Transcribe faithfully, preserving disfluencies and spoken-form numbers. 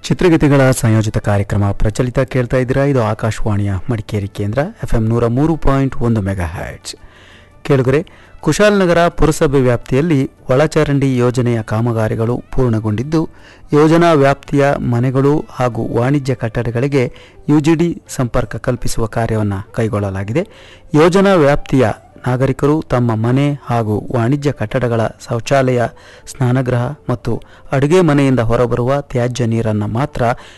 ಚಿತ್ರಗೀತೆಗಳ ಸಂಯೋಜಿತ ಕಾರ್ಯಕ್ರಮ ಪ್ರಚಲಿತ ಕೇಳ್ತಾ ಇದ್ದೀರಾ. ಇದು ಆಕಾಶವಾಣಿಯ ಮಡಿಕೇರಿ ಕೇಂದ್ರ ಎಫ್ ಎಂ ನೂರ ಮೂರು ಪಾಯಿಂಟ್ ಒಂದು ಮೆಗಾ ಹ್ಯಾಟ್ಸ್. ಕೇಳುಗರೆ, ಕುಶಾಲನಗರ ಪುರಸಭೆ ವ್ಯಾಪ್ತಿಯಲ್ಲಿ ಒಳಚರಂಡಿ ಯೋಜನೆಯ ಕಾಮಗಾರಿಗಳು ಪೂರ್ಣಗೊಂಡಿದ್ದು, ಯೋಜನಾ ವ್ಯಾಪ್ತಿಯ ಮನೆಗಳು ಹಾಗೂ ವಾಣಿಜ್ಯ ಕಟ್ಟಡಗಳಿಗೆ ಯುಜಿಡಿ ಸಂಪರ್ಕ ಕಲ್ಪಿಸುವ ಕಾರ್ಯವನ್ನು ಕೈಗೊಳ್ಳಲಾಗಿದೆ. ಯೋಜನಾ ವ್ಯಾಪ್ತಿಯ ನಾಗರಿಕರು ತಮ್ಮ ಮನೆ ಹಾಗೂ ವಾಣಿಜ್ಯ ಕಟ್ಟಡಗಳ ಶೌಚಾಲಯ, ಸ್ನಾನಗೃಹ ಮತ್ತು ಅಡುಗೆ ಮನೆಯಿಂದ ಹೊರಬರುವ ತ್ಯಾಜ್ಯ ನೀರನ್ನು ಮಾತ್ರ